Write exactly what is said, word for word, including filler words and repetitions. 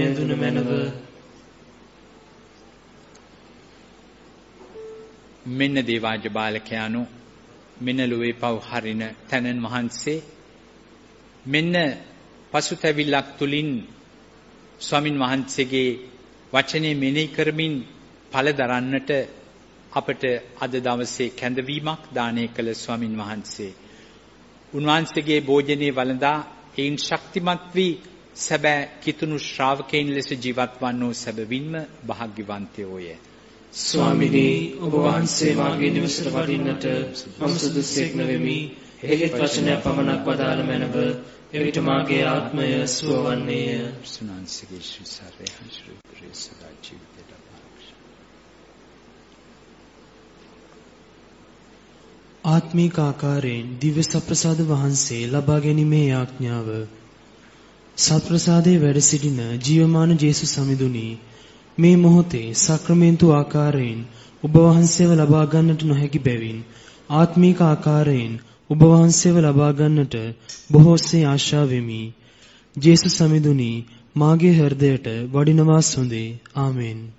යෙදුන මැනව. මෙන්න දේවාජ බාලකයාණෝ, මෙන්න ලෝවේ පව් හරින තැනන් වහන්සේ, මෙන්න පසුතැවිල්ලක් තුලින් ස්වාමින් වහන්සේගේ වචනේ මෙනෙහි කරමින් ඵල දරන්නට අපට අද දවසේ කැඳවීමක් දානය කළ ස්වාමින් වහන්සේ, උන්වහන්සේගේ භෝජනේ වළඳා ඒන් ශක්තිමත් වී සැබෑ කිතුණු ශ්‍රාවකයන් ලෙස ජීවත් වන්නෝ සැබවින්ම භාග්‍යවන්තයෝය. ස්වාමිනී, ඔබ වහන්සේ මාගේ නිවසට වඩින්නට මම සුදුස්සෙක් නොවෙමි. එහෙත් වචනයක් පමණක් වදාළ මැනව, එවිට මාගේ ආත්මය සුව වන්නේය. සුනාන්සේගේ ශ්‍රීසාරේ හංසුරු ප්‍රේසදා ජීවිතයට පාක්ෂ. ආත්මික ආකාරයෙන් දිව්‍ය සප්‍රසාද වහන්සේ ලබා ගැනීමේ යාඥාව. සප්‍රසාදයේ වැඩ සිටින ජීවමාන ජේසුස් සමිඳුනි, මේ මොහොතේ සක්‍රමෙන්තු ආකාරයෙන් ඔබ වහන්සේව ලබා ගන්නට නොහැකි බැවින් ආත්මික ආකාරයෙන් ඔබ වහන්සේව ලබා ගන්නට බොහෝසේ ආශා වෙමි. ජේසුස් සමිඳුනි, මාගේ හෘදයට වඩිනවා සොඳේ. ආමෙන්.